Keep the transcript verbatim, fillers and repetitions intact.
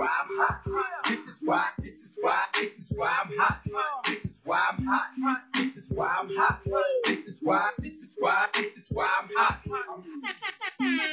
why I'm hot. This is why, this is why, this is why I'm hot. This is why I'm hot. This is why I'm hot. This is why, this is why, this is why I'm hot.